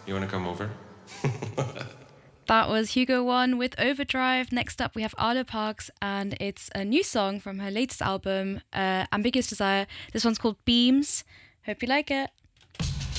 You want to come over? That was Hugo One with Overdrive. Next up, we have Arlo Parks, and it's a new song from her latest album, Ambiguous Desire. This one's called Beams. Hope you like it.